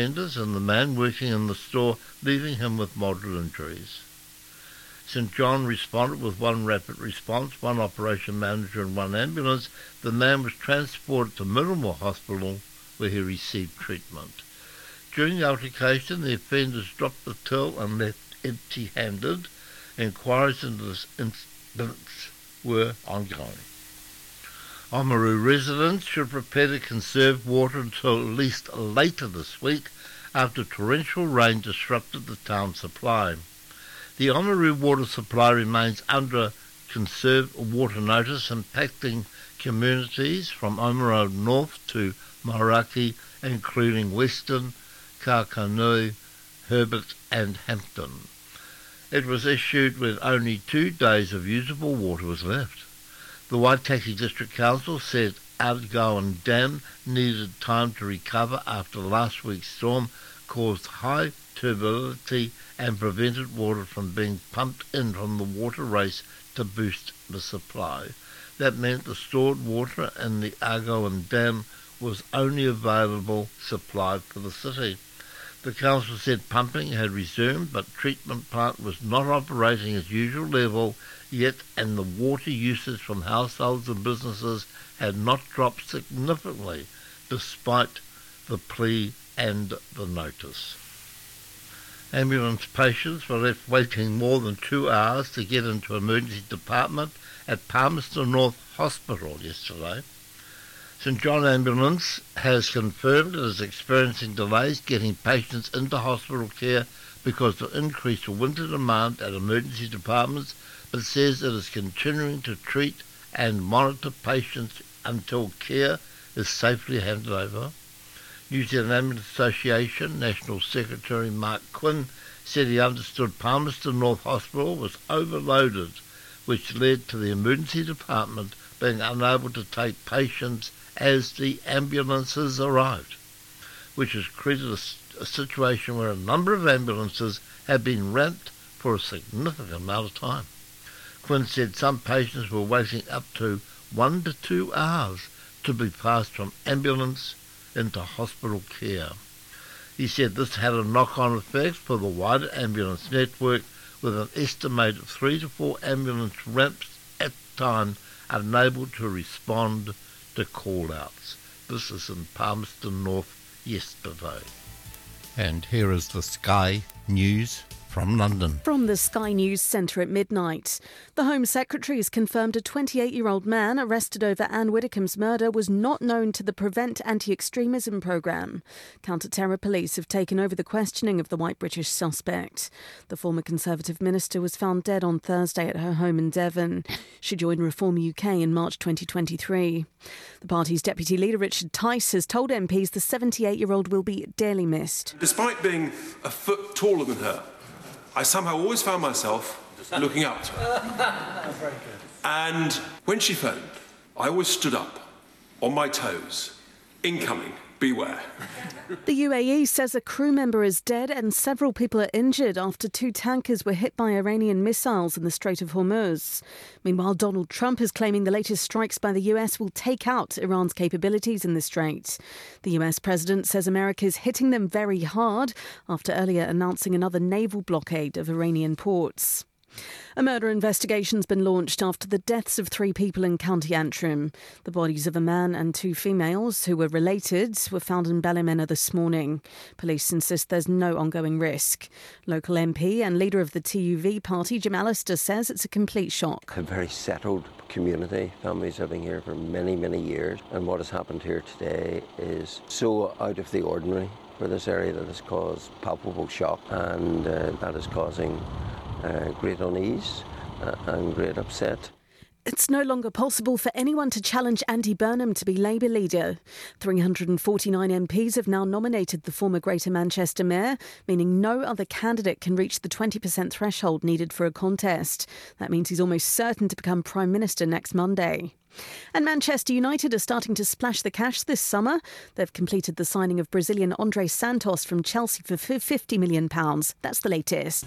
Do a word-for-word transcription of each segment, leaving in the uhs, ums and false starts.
vendors and the man working in the store, leaving him with moderate injuries. St John responded with one rapid response, one operation manager and one ambulance. The man was transported to Miramore Hospital where he received treatment. During the altercation, the offenders dropped the till and left empty-handed. Inquiries into this incident were ongoing. Oamaru residents should prepare to conserve water until at least later this week after torrential rain disrupted the town's supply. The Oamaru water supply remains under a conserve water notice impacting communities from Oamaru North to Mauraki, including Western, Kakanui, Herbert and Hampton. It was issued with only two days of usable water was left. The Waitaki District Council said Argowan Dam needed time to recover after last week's storm caused high turbidity and prevented water from being pumped in from the water race to boost the supply. That meant the stored water in the Argowan Dam was only available supplied for the city. The council said pumping had resumed, but treatment plant was not operating at usual level yet, and the water usage from households and businesses had not dropped significantly, despite the plea and the notice. Ambulance patients were left waiting more than two hours to get into emergency department at Palmerston North Hospital yesterday. St John Ambulance has confirmed it is experiencing delays getting patients into hospital care because of increased winter demand at emergency departments, but says it is continuing to treat and monitor patients until care is safely handed over. New Zealand Ambulance Association National Secretary Mark Quinn said he understood Palmerston North Hospital was overloaded, which led to the emergency department being unable to take patients as the ambulances arrived, which has created a, a situation where a number of ambulances have been ramped for a significant amount of time. Quinn said some patients were waiting up to one to two hours to be passed from ambulance into hospital care. He said this had a knock-on effect for the wider ambulance network, with an estimated three to four ambulance ramps at the time unable to respond to call-outs. This is in Palmerston North yesterday. And here is the Sky News from London. From the Sky News Centre at midnight. The Home Secretary has confirmed a twenty-eight-year-old man arrested over Anne Widdecombe's murder was not known to the Prevent Anti-Extremism programme. Counter-terror police have taken over the questioning of the white British suspect. The former Conservative minister was found dead on Thursday at her home in Devon. She joined Reform U K in March twenty twenty-three. The party's deputy leader, Richard Tice, has told M Ps the seventy-eight-year-old will be dearly missed. Despite being a foot taller than her, I somehow always found myself looking up to her. Very good. And when she phoned, I always stood up, on my toes. Incoming, beware. The U A E says a crew member is dead and several people are injured after two tankers were hit by Iranian missiles in the Strait of Hormuz. Meanwhile, Donald Trump is claiming the latest strikes by the U S will take out Iran's capabilities in the Strait. The U S president says America is hitting them very hard after earlier announcing another naval blockade of Iranian ports. A murder investigation's been launched after the deaths of three people in County Antrim. The bodies of a man and two females who were related were found in Ballymena this morning. Police insist there's no ongoing risk. Local M P and leader of the T U V party, Jim Allister, says it's a complete shock. A very settled community, families living here for many, many years. And what has happened here today is so out of the ordinary for this area that has caused palpable shock, and uh, that is causing Uh, great unease uh, and great upset. It's no longer possible for anyone to challenge Andy Burnham to be Labour leader. three hundred forty-nine M Ps have now nominated the former Greater Manchester Mayor, meaning no other candidate can reach the twenty percent threshold needed for a contest. That means he's almost certain to become Prime Minister next Monday. And Manchester United are starting to splash the cash this summer. They've completed the signing of Brazilian Andre Santos from Chelsea for fifty million pounds. That's the latest.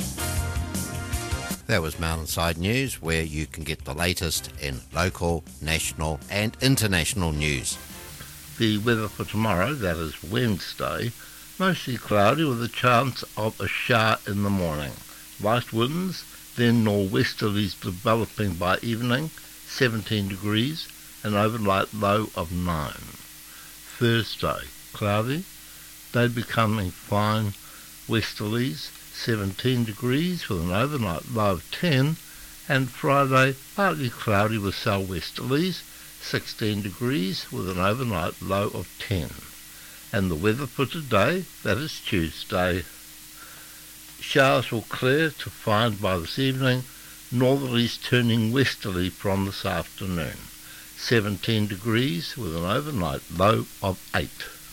That was Mountainside News, where you can get the latest in local, national and international news. The weather for tomorrow, that is Wednesday, Mostly cloudy with a chance of a shower in the morning. Light winds, then nor'westerlies developing by evening, seventeen degrees, an overnight low of nine. Thursday, cloudy, day becoming fine westerlies, seventeen degrees with an overnight low of ten, and Friday, partly cloudy with southwesterlies, sixteen degrees with an overnight low of ten. And the weather for today, that is Tuesday. Showers will clear to find by this evening, northerlies turning westerly from this afternoon. seventeen degrees with an overnight low of eight.